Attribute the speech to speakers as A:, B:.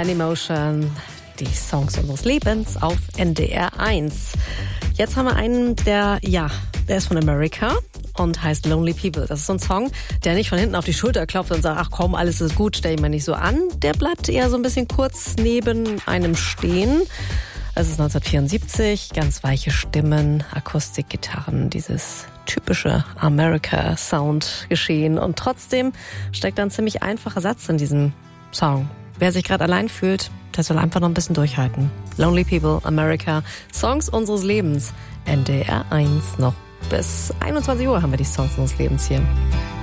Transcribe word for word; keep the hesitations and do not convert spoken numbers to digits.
A: Anymotion, die Songs unseres Lebens auf N D R eins. Jetzt haben wir einen, der, ja, der ist von America und heißt Lonely People. Das ist so ein Song, der nicht von hinten auf die Schulter klopft und sagt, ach komm, alles ist gut, stell dich mal nicht so an. Der bleibt eher so ein bisschen kurz neben einem stehen. Es ist neunzehnhundertvierundsiebzig, ganz weiche Stimmen, Akustikgitarren, dieses typische America-Sound geschehen. Und trotzdem steckt da ein ziemlich einfacher Satz in diesem Song. Wer sich gerade allein fühlt, der soll einfach noch ein bisschen durchhalten. Lonely People, America, Songs unseres Lebens. N D R eins noch bis einundzwanzig Uhr haben wir die Songs unseres Lebens hier.